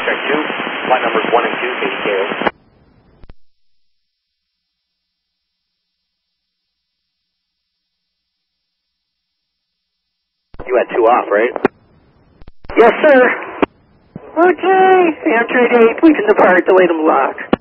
check 2. Flight numbers 1 and 2, KDKO. You had 2 off, right? Yes, sir. Okay, Amtrak 8, we can depart, delay them lock.